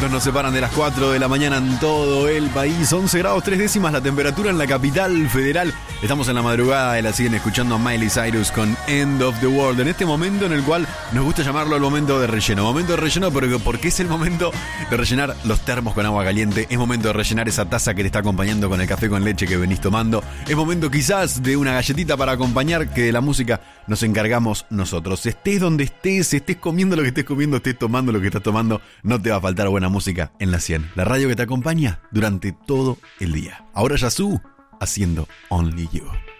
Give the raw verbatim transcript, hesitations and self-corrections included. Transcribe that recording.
minutos nos separan de las cuatro de la mañana en todo el país. once grados tres décimas la temperatura en la capital federal. Estamos en la madrugada y la siguen escuchando a Miley Cyrus con End of the World. En este momento en el cual nos gusta llamarlo el momento de relleno. Momento de relleno porque, porque es el momento de rellenar los termos con agua caliente. Es momento de rellenar esa taza que te está acompañando con el café con leche que venís tomando. Es momento quizás de una galletita para acompañar, que de la música nos encargamos nosotros. Estés donde estés, estés comiendo lo que estés comiendo, estés tomando lo que estás tomando, no te va a faltar buena música en la cien. La radio que te acompaña durante todo el día. Ahora Yazoo haciendo Only You.